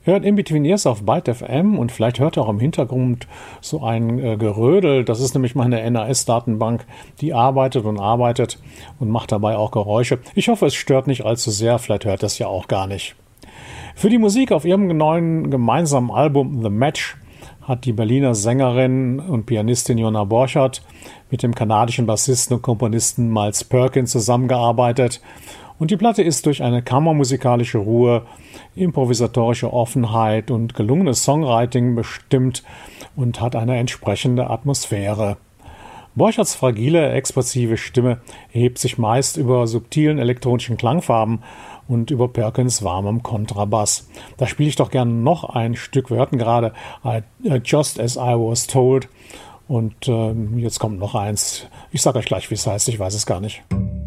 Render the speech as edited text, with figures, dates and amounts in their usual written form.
Hört In Between Years auf Byte FM und vielleicht hört ihr auch im Hintergrund so ein Gerödel. Das ist nämlich meine NAS-Datenbank, die arbeitet und macht dabei auch Geräusche. Ich hoffe, es stört nicht allzu sehr, vielleicht hört ihr es ja auch gar nicht. Für die Musik auf ihrem neuen gemeinsamen Album The Match hat die Berliner Sängerin und Pianistin Jonna Borchert mit dem kanadischen Bassisten und Komponisten Miles Perkins zusammengearbeitet. Und die Platte ist durch eine kammermusikalische Ruhe, improvisatorische Offenheit und gelungenes Songwriting bestimmt und hat eine entsprechende Atmosphäre. Borcherts fragile, expressive Stimme hebt sich meist über subtilen elektronischen Klangfarben und über Perkins warmem Kontrabass. Da spiele ich doch gerne noch ein Stück. Wir hörten gerade Just As I Was Told und jetzt kommt noch eins. Ich sage euch gleich, wie es heißt, ich weiß es gar nicht.